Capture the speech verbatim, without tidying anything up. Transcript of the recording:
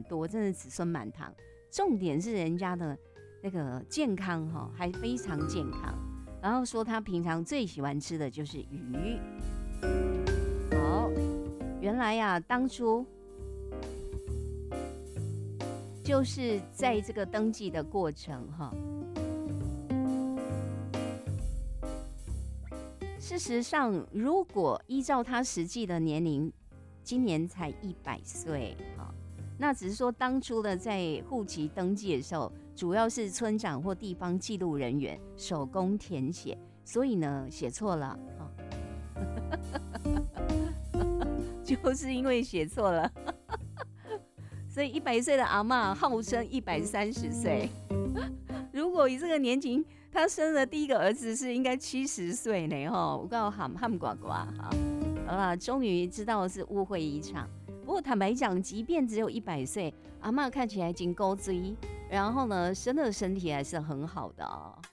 多，真的子孙满堂。重点是人家的那个健康哈，还非常健康。然后说他平常最喜欢吃的就是鱼。好，原来呀、啊，当初就是在这个登记的过程哈。事实上，如果依照他实际的年龄，今年才一百岁啊，那只是说当初的在户籍登记的时候，主要是村长或地方记录人员手工填写，所以呢写错了啊，就是因为写错了，所以一百岁的阿嬷号称一百三十岁。如果以这个年龄，他生的第一个儿子是应该七十岁呢，哈，我告诉喊喊呱呱哈，好了，终于知道是误会一场。不过坦白讲，即便只有一百岁，阿嬷看起来已经够追，然后呢，生的身体还是很好的哦。